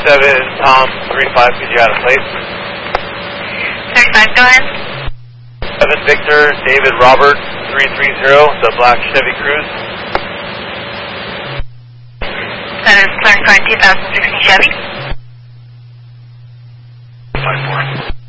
7 Tom 35, could you add a plate? 35, go ahead. 7 Victor David Robert 330, the black Chevy Cruze. That is Clarence Car 2016 Chevy. 54.